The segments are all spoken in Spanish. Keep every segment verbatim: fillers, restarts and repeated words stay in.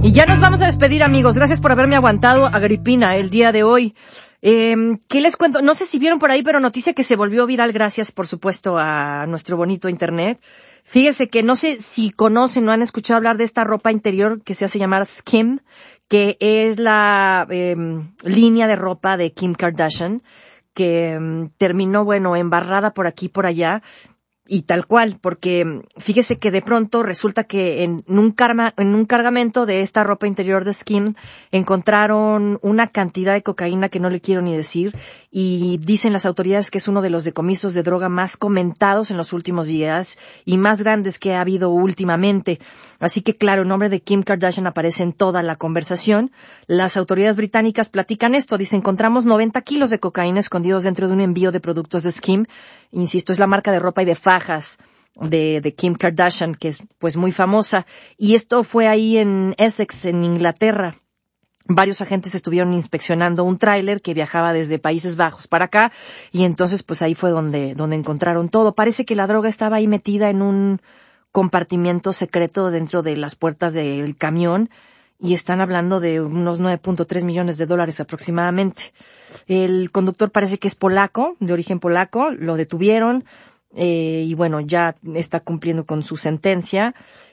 Y ya nos vamos a despedir, amigos. Gracias por haberme aguantado, Agripina, el día de hoy. Eh, ¿Qué les cuento? No sé si vieron por ahí, pero noticia que se volvió viral gracias, por supuesto, a nuestro bonito internet. Fíjese que no sé si conocen o han escuchado hablar de esta ropa interior que se hace llamar Skims, que es la eh, línea de ropa de Kim Kardashian, que eh, terminó, bueno, embarrada por aquí y por allá. Y tal cual, porque fíjese que de pronto resulta que en un, carma, en un cargamento de esta ropa interior de Skims encontraron una cantidad de cocaína que no le quiero ni decir, y dicen las autoridades que es uno de los decomisos de droga más comentados en los últimos días y más grandes que ha habido últimamente. Así que claro, el nombre de Kim Kardashian aparece en toda la conversación. Las autoridades británicas platican esto, dice, encontramos noventa kilos de cocaína escondidos dentro de un envío de productos de Skims. Insisto, es la marca de ropa y de fajas de, de Kim Kardashian, que es pues muy famosa. Y esto fue ahí en Essex, en Inglaterra. Varios agentes estuvieron inspeccionando un tráiler que viajaba desde Países Bajos para acá, y entonces pues ahí fue donde, donde encontraron todo. Parece que la droga estaba ahí metida en un compartimiento secreto dentro de las puertas del camión, y están hablando de unos nueve punto tres millones de dólares aproximadamente. El conductor parece que es polaco, de origen polaco, lo detuvieron, eh, y bueno, ya está cumpliendo con su sentencia,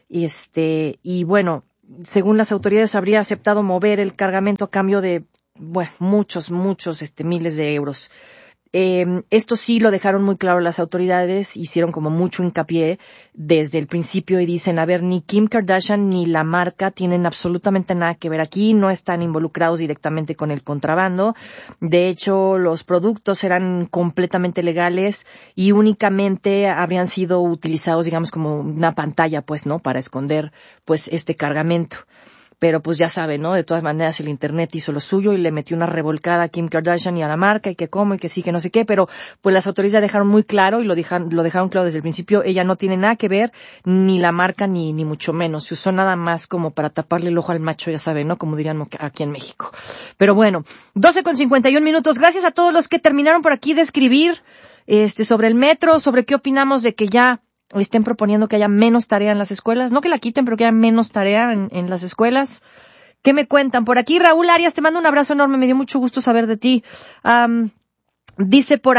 este, y bueno, según las autoridades habría aceptado mover el cargamento a cambio de, bueno, muchos, muchos, este, miles de euros. Eh, esto sí lo dejaron muy claro las autoridades, hicieron como mucho hincapié desde el principio y dicen, a ver, ni Kim Kardashian ni la marca tienen absolutamente nada que ver aquí, no están involucrados directamente con el contrabando. De hecho, los productos eran completamente legales y únicamente habrían sido utilizados, digamos, como una pantalla, pues, ¿no?, para esconder, pues, este cargamento. Pero pues ya saben, ¿no? De todas maneras el internet hizo lo suyo y le metió una revolcada a Kim Kardashian y a la marca y que cómo y que sí, que no sé qué, pero pues las autoridades dejaron muy claro y lo dejaron, lo dejaron claro desde el principio, ella no tiene nada que ver, ni la marca ni, ni mucho menos. Se usó nada más como para taparle el ojo al macho, ya saben, ¿no? Como dirían aquí en México. Pero bueno, doce con cincuenta y un minutos. Gracias a todos los que terminaron por aquí de escribir, este, sobre el metro, sobre qué opinamos de que ya estén proponiendo que haya menos tarea en las escuelas. No que la quiten, pero que haya menos tarea en, en las escuelas. ¿Qué me cuentan? Por aquí, Raúl Arias, te mando un abrazo enorme. Me dio mucho gusto saber de ti. Um, dice por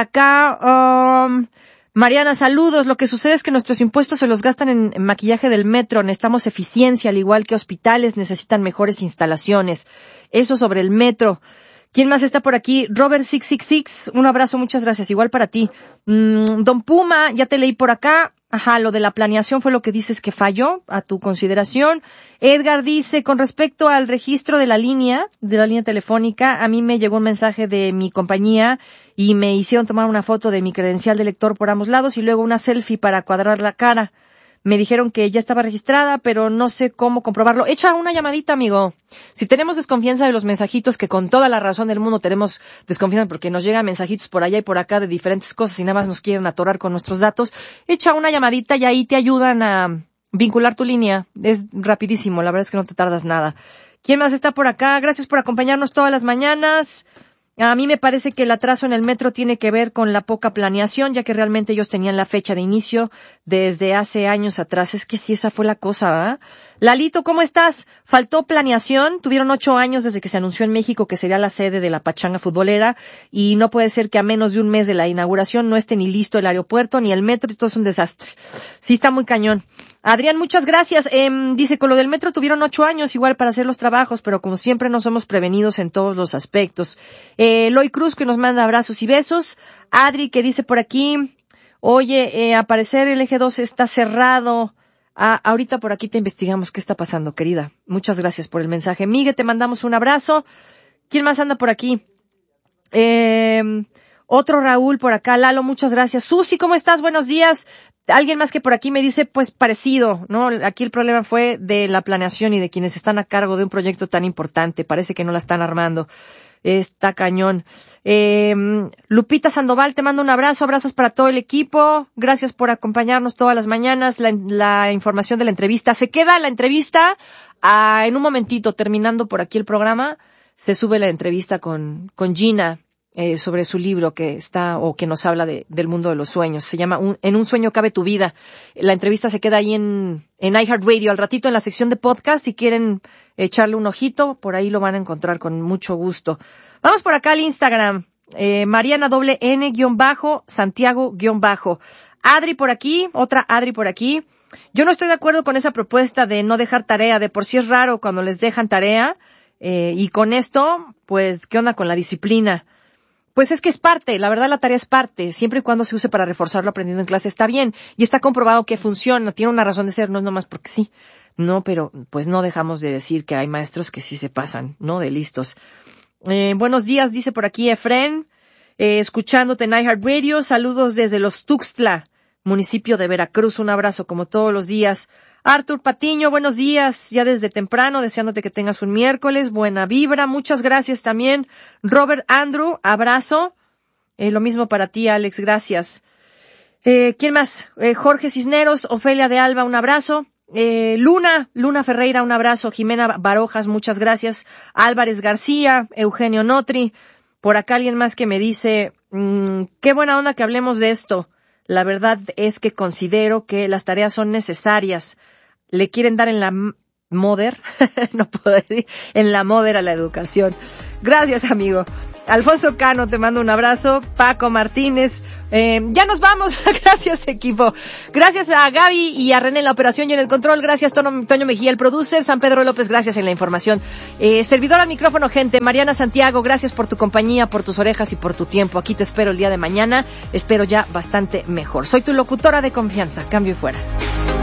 acá, um, Mariana, saludos. Lo que sucede es que nuestros impuestos se los gastan en, en maquillaje del metro. Necesitamos eficiencia, al igual que hospitales necesitan mejores instalaciones. Eso sobre el metro. ¿Quién más está por aquí? Robert seis seis seis, un abrazo, muchas gracias. Igual para ti. Mm, Don Puma, ya te leí por acá. Ajá, lo de la planeación fue lo que dices que falló, a tu consideración. Edgar dice, con respecto al registro de la línea, de la línea telefónica, a mí me llegó un mensaje de mi compañía y me hicieron tomar una foto de mi credencial de lector por ambos lados y luego una selfie para cuadrar la cara. Me dijeron que ya estaba registrada, pero no sé cómo comprobarlo. Echa una llamadita, amigo. Si tenemos desconfianza de los mensajitos, que con toda la razón del mundo tenemos desconfianza porque nos llegan mensajitos por allá y por acá de diferentes cosas y nada más nos quieren atorar con nuestros datos, echa una llamadita y ahí te ayudan a vincular tu línea. Es rapidísimo, la verdad es que no te tardas nada. ¿Quién más está por acá? Gracias por acompañarnos todas las mañanas. A mí me parece que el atraso en el metro tiene que ver con la poca planeación, ya que realmente ellos tenían la fecha de inicio desde hace años atrás. Es que sí, esa fue la cosa, ¿verdad? Lalito, ¿cómo estás? Faltó planeación. Tuvieron ocho años desde que se anunció en México que sería la sede de la pachanga futbolera y no puede ser que a menos de un mes de la inauguración no esté ni listo el aeropuerto ni el metro y todo es un desastre. Sí, está muy cañón. Adrián, muchas gracias. Eh, dice, con lo del metro tuvieron ocho años igual para hacer los trabajos, pero como siempre no somos prevenidos en todos los aspectos. Eh, Eloy Cruz, que nos manda abrazos y besos. Adri, que dice por aquí, oye, eh, a parecer el eje dos está cerrado. Ah, ahorita por aquí te investigamos qué está pasando, querida. Muchas gracias por el mensaje. Miguel, te mandamos un abrazo. ¿Quién más anda por aquí? Eh, otro Raúl por acá. Lalo, muchas gracias. Susi, ¿cómo estás? Buenos días. Alguien más que por aquí me dice, pues parecido, ¿no? Aquí el problema fue de la planeación y de quienes están a cargo de un proyecto tan importante. Parece que no la están armando. Está cañón. Eh, Lupita Sandoval, te mando un abrazo, abrazos para todo el equipo. Gracias por acompañarnos todas las mañanas. La, la información de la entrevista. Se queda la entrevista ah, en un momentito, terminando por aquí el programa. Se sube la entrevista con, con Gina eh, sobre su libro que está, o que nos habla de, del mundo de los sueños. Se llama un, En un sueño cabe tu vida. La entrevista se queda ahí en, en iHeartRadio. Al ratito en la sección de podcast, si quieren echarle un ojito, por ahí lo van a encontrar con mucho gusto. Vamos por acá al Instagram. Eh, Mariana doble N guión bajo, Santiago guión bajo. Adri por aquí, otra Adri por aquí. Yo no estoy de acuerdo con esa propuesta de no dejar tarea. De por sí es raro cuando les dejan tarea. Eh, y con esto, pues, ¿qué onda con la disciplina? Pues es que es parte, la verdad la tarea es parte, siempre y cuando se use para reforzarlo aprendiendo en clase está bien, y está comprobado que funciona, tiene una razón de ser, no es nomás porque sí, no, pero pues no dejamos de decir que hay maestros que sí se pasan, ¿no? De listos. Eh, buenos días, dice por aquí Efren, eh, escuchándote en iHeartRadio, saludos desde Los Tuxtla, municipio de Veracruz, un abrazo como todos los días. Artur Patiño, buenos días, ya desde temprano, deseándote que tengas un miércoles, buena vibra, muchas gracias también. Robert Andrew, abrazo, eh, lo mismo para ti, Alex, gracias. Eh, ¿quién más? Eh, Jorge Cisneros, Ofelia de Alba, un abrazo. Eh, Luna, Luna Ferreira, un abrazo. Jimena Barojas, muchas gracias. Álvarez García, Eugenio Notri, por acá alguien más que me dice, mmm, qué buena onda que hablemos de esto. La verdad es que considero que las tareas son necesarias. Le quieren dar en la moder, no puedo decir, en la moder a la educación. Gracias, amigo. Alfonso Cano, te mando un abrazo. Paco Martínez, eh, ya nos vamos. Gracias, equipo. Gracias a Gaby y a René en la operación y en el control. Gracias, Tono, Toño Mejía, el producer. San Pedro López, gracias en la información. Eh, servidor al micrófono, gente. Mariana Santiago, gracias por tu compañía, por tus orejas y por tu tiempo. Aquí te espero el día de mañana. Espero ya bastante mejor. Soy tu locutora de confianza. Cambio y fuera.